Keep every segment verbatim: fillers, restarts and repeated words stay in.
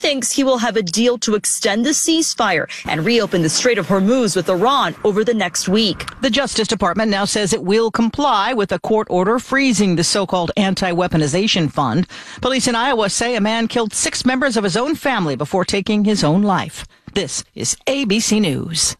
thinks he will have a deal to extend the ceasefire and reopen the Strait of Hormuz with Iran over the next week. The Justice Department now says it will comply with a court order freezing the so-called anti-weaponization fund. Police in Iowa say a man killed six members of his own family before taking his own life. This is A B C News.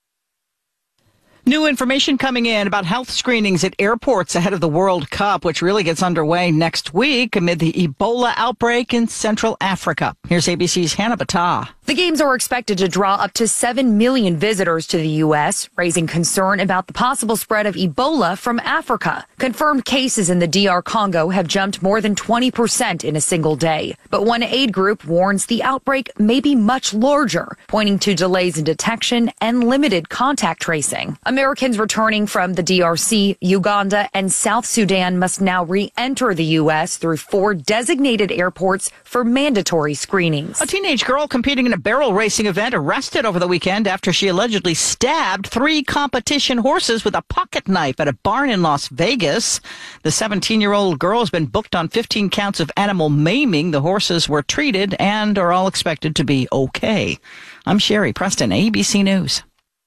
New information coming in about health screenings at airports ahead of the World Cup, which really gets underway next week amid the Ebola outbreak in Central Africa. Here's A B C's Hannah Battah. The games are expected to draw up to seven million visitors to the U S, raising concern about the possible spread of Ebola from Africa. Confirmed cases in the D R Congo have jumped more than twenty percent in a single day. But one aid group warns the outbreak may be much larger, pointing to delays in detection and limited contact tracing. Americans returning from the D R C, Uganda, and South Sudan must now re-enter the U S through four designated airports for mandatory screenings. A teenage girl competing in a barrel racing event arrested over the weekend after she allegedly stabbed three competition horses with a pocket knife at a barn in Las Vegas. The seventeen-year-old girl has been booked on fifteen counts of animal maiming. The horses were treated and are all expected to be okay. I'm Sherry Preston, A B C News.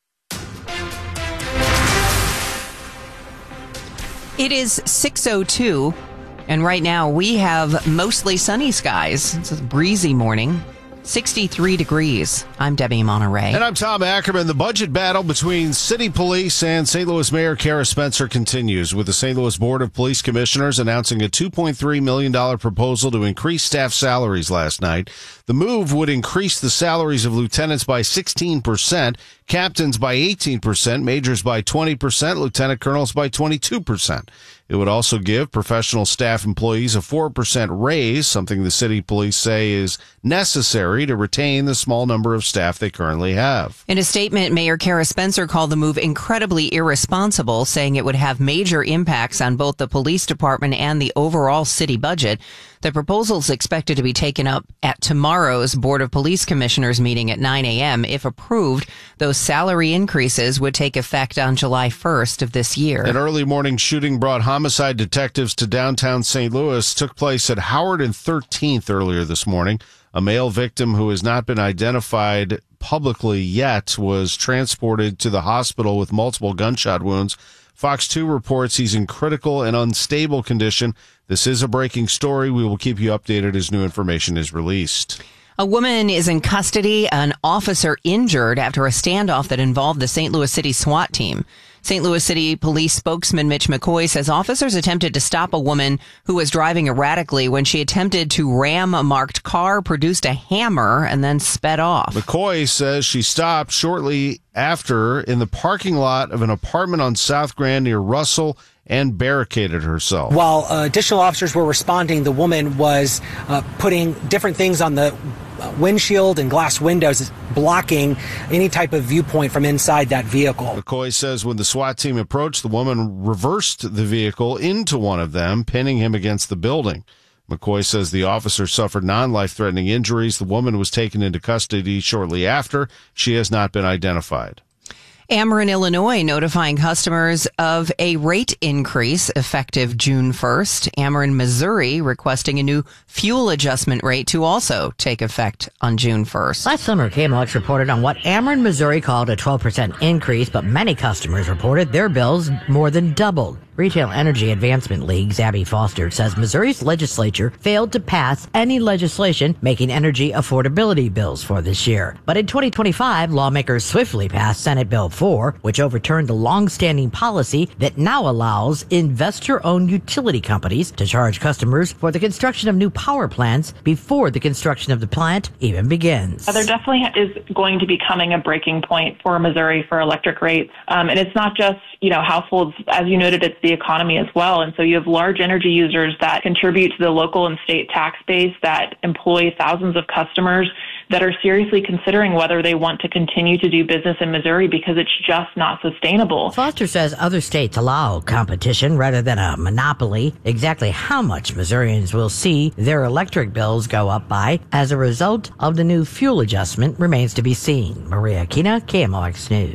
It is six oh two, and right now we have mostly sunny skies. It's a breezy morning. sixty-three degrees. I'm Debbie Monterey. And I'm Tom Ackerman. The budget battle between city police and Saint Louis Mayor Kara Spencer continues, with the Saint Louis Board of Police Commissioners announcing a two point three million dollars proposal to increase staff salaries last night. The move would increase the salaries of lieutenants by sixteen percent, captains by eighteen percent, majors by twenty percent, lieutenant colonels by twenty-two percent. It would also give professional staff employees a four percent raise, something the city police say is necessary to retain the small number of staff they currently have. In a statement, Mayor Kara Spencer called the move incredibly irresponsible, saying it would have major impacts on both the police department and the overall city budget. The proposal is expected to be taken up at tomorrow's Board of Police Commissioners meeting at nine a.m. If approved, those salary increases would take effect on July first of this year. An early morning shooting brought homicide detectives to downtown Saint Louis. Took place at Howard and thirteenth earlier this morning. A male victim who has not been identified publicly yet was transported to the hospital with multiple gunshot wounds. Fox two reports he's in critical and unstable condition. This is a breaking story. We will keep you updated as new information is released. A woman is in custody, an officer injured after a standoff that involved the Saint Louis City SWAT team. Saint Louis City Police spokesman Mitch McCoy says officers attempted to stop a woman who was driving erratically when she attempted to ram a marked car, produced a hammer, and then sped off. McCoy says she stopped shortly after in the parking lot of an apartment on South Grand near Russell and barricaded herself. While uh, additional officers were responding, the woman was uh, putting different things on the windshield and glass windows, blocking any type of viewpoint from inside that vehicle. McCoy says when the SWAT team approached, the woman reversed the vehicle into one of them, pinning him against the building. McCoy says the officer suffered non-life-threatening injuries. The woman was taken into custody shortly after. She has not been identified. Ameren, Illinois, notifying customers of a rate increase effective June first. Ameren, Missouri, requesting a new fuel adjustment rate to also take effect on June first. Last summer, K M L X reported on what Ameren, Missouri called a twelve percent increase, but many customers reported their bills more than doubled. Retail Energy Advancement League's Abby Foster says Missouri's legislature failed to pass any legislation making energy affordability bills for this year. But in twenty twenty-five, lawmakers swiftly passed Senate Bill four, which overturned the long-standing policy that now allows investor-owned utility companies to charge customers for the construction of new power plants before the construction of the plant even begins. There definitely is going to be coming a breaking point for Missouri for electric rates. Um, and it's not just, you know, households, as you noted, it's the economy as well. And so you have large energy users that contribute to the local and state tax base that employ thousands of customers that are seriously considering whether they want to continue to do business in Missouri because it's just not sustainable. Foster says other states allow competition rather than a monopoly. Exactly how much Missourians will see their electric bills go up by as a result of the new fuel adjustment remains to be seen. Maria Aquina, K M O X News.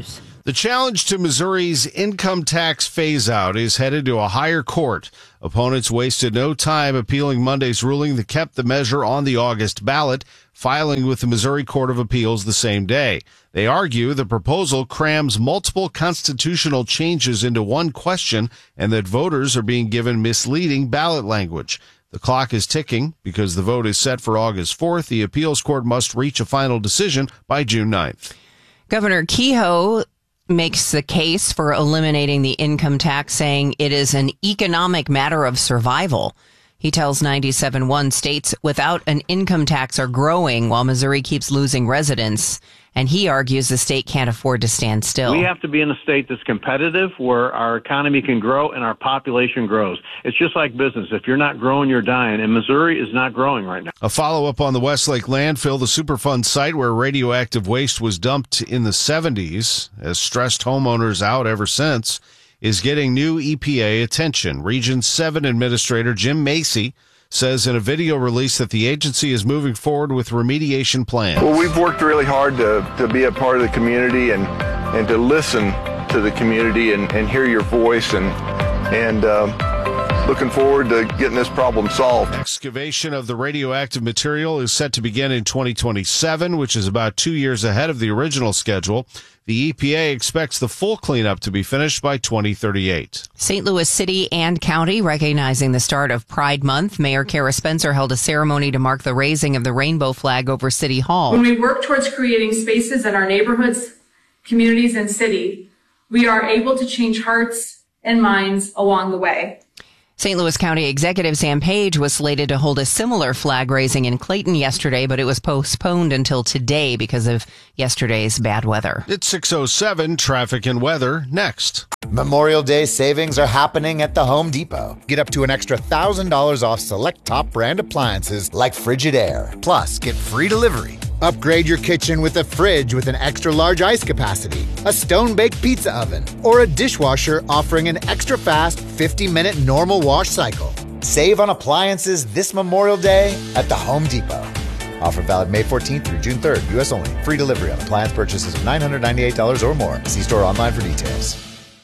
The challenge to Missouri's income tax phase-out is headed to a higher court. Opponents wasted no time appealing Monday's ruling that kept the measure on the August ballot, filing with the Missouri Court of Appeals the same day. They argue the proposal crams multiple constitutional changes into one question and that voters are being given misleading ballot language. The clock is ticking because the vote is set for August fourth. The appeals court must reach a final decision by June ninth. Governor Kehoe makes the case for eliminating the income tax, saying it is an economic matter of survival. He tells ninety-seven point one states without an income tax are growing while Missouri keeps losing residents. And he argues the state can't afford to stand still. We have to be in a state that's competitive, where our economy can grow and our population grows. It's just like business. If you're not growing, you're dying. And Missouri is not growing right now. A follow-up on the Westlake landfill, the Superfund site where radioactive waste was dumped in the seventies, has stressed homeowners out ever since, is getting new E P A attention. Region seven Administrator Jim Macy says in a video release that the agency is moving forward with remediation plans. Well, we've worked really hard to, to be a part of the community and, and to listen to the community and, and hear your voice, and, and uh, looking forward to getting this problem solved. Excavation of the radioactive material is set to begin in twenty twenty-seven, which is about two years ahead of the original schedule. The E P A expects the full cleanup to be finished by twenty thirty-eight. Saint Louis City and County, recognizing the start of Pride Month, Mayor Kara Spencer held a ceremony to mark the raising of the rainbow flag over City Hall. When we work towards creating spaces in our neighborhoods, communities, and city, we are able to change hearts and minds along the way. Saint Louis County Executive Sam Page was slated to hold a similar flag raising in Clayton yesterday, but it was postponed until today because of yesterday's bad weather. It's six oh seven, traffic and weather next. Memorial Day savings are happening at the Home Depot. Get up to an extra one thousand dollars off select top brand appliances like Frigidaire. Plus, get free delivery. Upgrade your kitchen with a fridge with an extra large ice capacity, a stone-baked pizza oven, or a dishwasher offering an extra fast fifty minute normal wash cycle. Save on appliances this Memorial Day at the Home Depot. Offer valid May fourteenth through June third, U S only. Free delivery on appliance purchases of nine hundred ninety-eight dollars or more. See store online for details.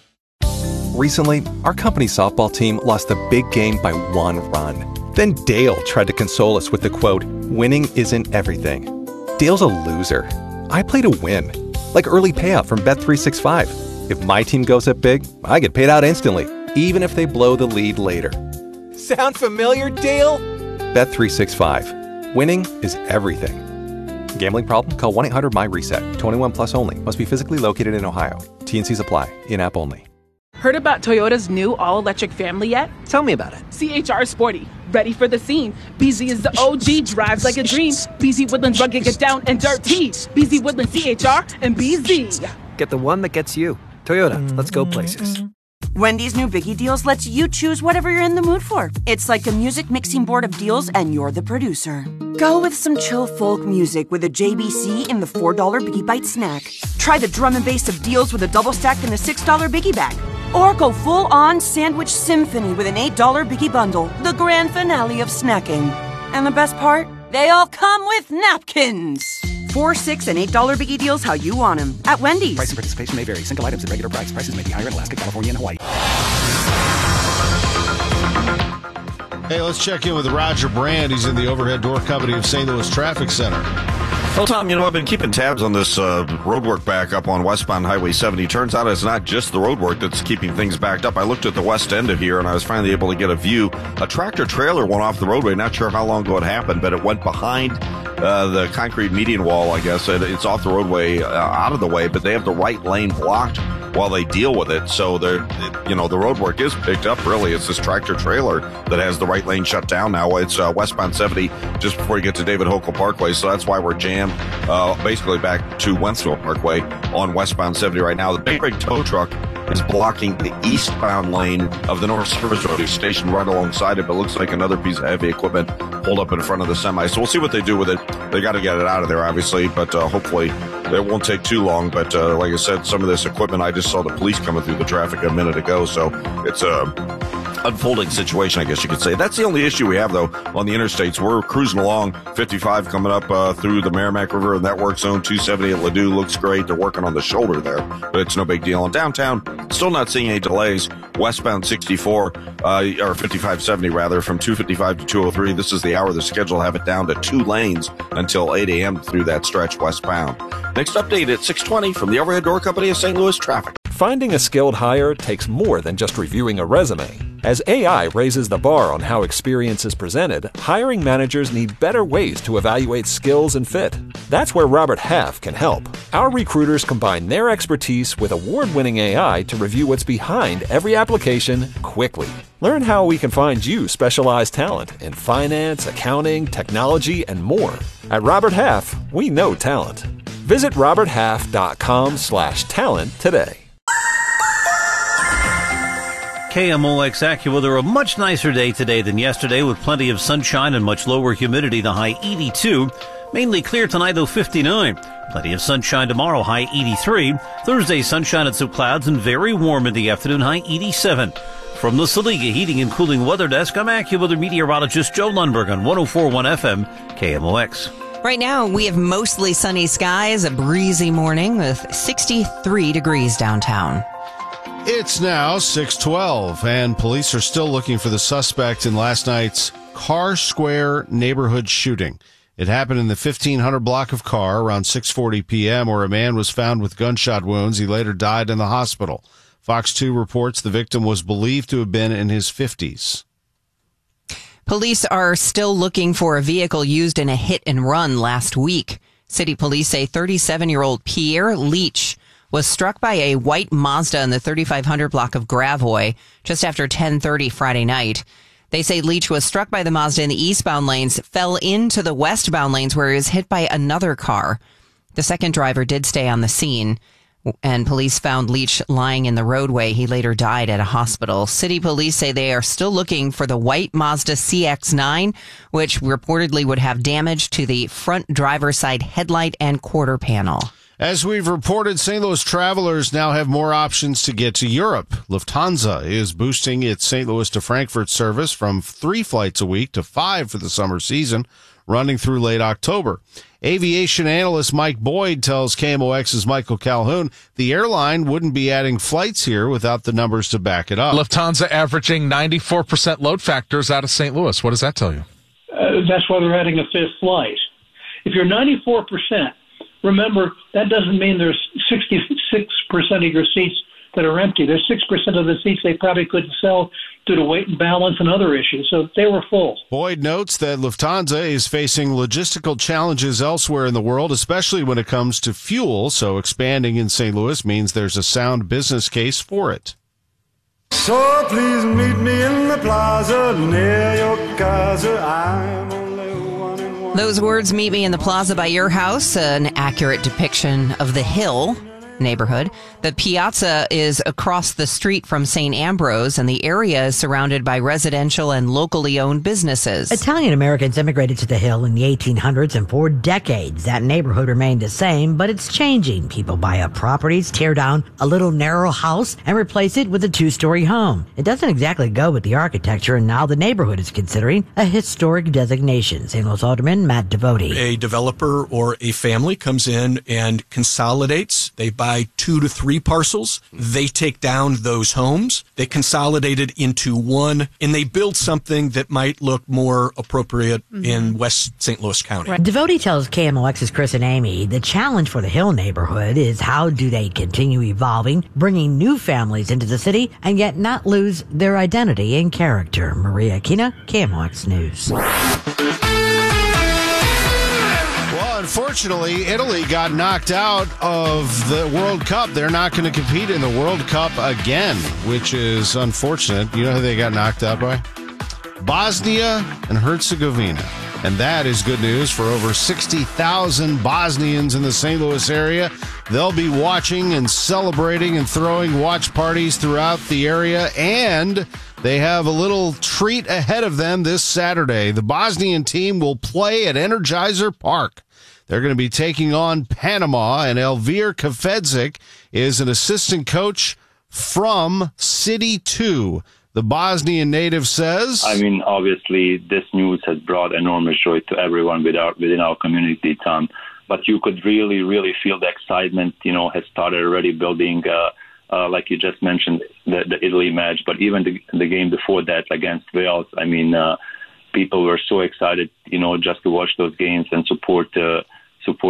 Recently, our company's softball team lost the big game by one run. Then Dale tried to console us with the quote, "Winning isn't everything." Dale's a loser. I play to win. Like early payout from Bet three sixty-five. If my team goes up big, I get paid out instantly, even if they blow the lead later. Sound familiar, Dale? Bet three sixty-five. Winning is everything. Gambling problem? Call one eight hundred M Y reset. twenty-one plus only. Must be physically located in Ohio. T N Cs apply. In-app only. Heard about Toyota's new all-electric family yet? Tell me about it. C H R Sporty. Ready for the scene. B Z is the O G, drives like a dream. B Z Woodlands rugged, get down and dirty. B Z Woodlands C H R and B Z. Get the one that gets you. Toyota, let's go places. Wendy's new Biggie Deals lets you choose whatever you're in the mood for. It's like a music mixing board of deals and you're the producer. Go with some chill folk music with a J B C in the four dollar Biggie Bite snack. Try the drum and bass of deals with a double stack in the six dollar Biggie Bag. Or go full-on sandwich symphony with an eight dollar Biggie Bundle, the grand finale of snacking. And the best part? They all come with napkins. Four, six, and eight dollar Biggie Deals how you want them at Wendy's. Price and participation may vary. Single items at regular price. Prices may be higher in Alaska, California, and Hawaii. Hey, let's check in with Roger Brand. He's in the Overhead Door Company of Saint Louis Traffic Center. Well, Tom, you know, I've been keeping tabs on this uh, road work back up on westbound Highway seventy. Turns out it's not just the road work that's keeping things backed up. I looked at the west end of here, and I was finally able to get a view. A tractor-trailer went off the roadway. Not sure how long ago it happened, but it went behind uh, the concrete median wall, I guess. It, it's off the roadway, uh, out of the way, but they have the right lane blocked while they deal with it. So, they're, it, you know, the road work is picked up, really. It's this tractor-trailer that has the right lane shut down now. It's uh, westbound seventy just before you get to David Hochul Parkway, so that's why we're jammed. Uh, basically back to Wentzville Parkway on westbound seventy right now. The big rig tow truck is blocking the eastbound lane of the North Service Road. He's stationed right alongside it, but looks like another piece of heavy equipment pulled up in front of the semi. So we'll see what they do with it. They got to get it out of there, obviously, but uh, hopefully it won't take too long. But uh, like I said, some of this equipment, I just saw the police coming through the traffic a minute ago, so it's a... Uh, unfolding situation, I guess you could say. That's the only issue we have, though, on the interstates. We're cruising along, fifty-five coming up uh, through the Merrimack River in that work zone. two seventy at Ladue looks great. They're working on the shoulder there, but it's no big deal. In downtown, still not seeing any delays. Westbound sixty-four, uh, or fifty-five seventy rather, from two fifty-five to two oh three. This is the hour the schedule have it down to two lanes until eight a.m. through that stretch westbound. Next update at six twenty from the Overhead Door Company of Saint Louis Traffic. Finding a skilled hire takes more than just reviewing a resume. As A I raises the bar on how experience is presented, hiring managers need better ways to evaluate skills and fit. That's where Robert Half can help. Our recruiters combine their expertise with award-winning A I to review what's behind every application quickly. Learn how we can find you specialized talent in finance, accounting, technology, and more. At Robert Half, we know talent. Visit roberthalf.com slash talent today. K M O X AccuWeather, a much nicer day today than yesterday with plenty of sunshine and much lower humidity, the high eighty-two. Mainly clear tonight, though, fifty-nine. Plenty of sunshine tomorrow, high eighty-three. Thursday, sunshine and some clouds and very warm in the afternoon, high eighty-seven. From the Saliga Heating and Cooling Weather Desk, I'm AccuWeather meteorologist Joe Lundberg on one oh four point one F M, K M O X. Right now, we have mostly sunny skies, a breezy morning with sixty-three degrees downtown. It's now six twelve, and police are still looking for the suspect in last night's Carr Square neighborhood shooting. It happened in the fifteen hundred block of Carr around six forty p.m., where a man was found with gunshot wounds. He later died in the hospital. Fox two reports the victim was believed to have been in his fifties. Police are still looking for a vehicle used in a hit and run last week. City police say thirty-seven-year-old Pierre Leach was struck by a white Mazda in the thirty-five hundred block of Gravois just after ten thirty Friday night. They say Leach was struck by the Mazda in the eastbound lanes, fell into the westbound lanes where he was hit by another car. The second driver did stay on the scene, and police found Leach lying in the roadway. He later died at a hospital. City police say they are still looking for the white Mazda C X nine, which reportedly would have damage to the front driver's side headlight and quarter panel. As we've reported, Saint Louis travelers now have more options to get to Europe. Lufthansa is boosting its Saint Louis to Frankfurt service from three flights a week to five for the summer season, running through late October. Aviation analyst Mike Boyd tells K M O X's Michael Calhoun the airline wouldn't be adding flights here without the numbers to back it up. Lufthansa averaging ninety-four percent load factors out of Saint Louis. What does that tell you? Uh, that's why they're adding a fifth flight. If you're ninety-four percent, remember, that doesn't mean there's sixty-six percent of your seats that are empty. There's six percent of the seats they probably couldn't sell due to weight and balance and other issues. So they were full. Boyd notes that Lufthansa is facing logistical challenges elsewhere in the world, especially when it comes to fuel. So expanding in Saint Louis means there's a sound business case for it. So please meet me in the plaza near your casa. I'm Those words, meet me in the plaza by your house, an accurate depiction of the Hill neighborhood. The Piazza is across the street from Saint Ambrose, and the area is surrounded by residential and locally owned businesses. Italian Americans immigrated to the Hill in the eighteen hundreds, and for decades that neighborhood remained the same, but it's changing. People buy up properties, tear down a little narrow house, and replace it with a two-story home. It doesn't exactly go with the architecture, and now the neighborhood is considering a historic designation. Saint Louis Alderman Matt Devote. A developer or a family comes in and consolidates. They buy two to three parcels. They take down those homes. They consolidate it into one, and they build something that might look more appropriate mm-hmm. in West Saint Louis County. Right. Devote tells K M O X's Chris and Amy the challenge for the Hill neighborhood is how do they continue evolving, bringing new families into the city, and yet not lose their identity and character. Maria Aquina, K M O X News. Unfortunately, Italy got knocked out of the World Cup. They're not going to compete in the World Cup again, which is unfortunate. You know who they got knocked out by? Bosnia and Herzegovina. And that is good news for over sixty thousand Bosnians in the Saint Louis area. They'll be watching and celebrating and throwing watch parties throughout the area, and they have a little treat ahead of them this Saturday. The Bosnian team will play at Energizer Park. They're going to be taking on Panama, and Elvir Kafedzik is an assistant coach from City two. The Bosnian native says, I mean, obviously, this news has brought enormous joy to everyone within our, within our community, Tom. But you could really, really feel the excitement, you know, has started already building, uh, uh, like you just mentioned, the, the Italy match. But even the, the game before that against Wales, I mean, uh, people were so excited, you know, just to watch those games and support uh, support.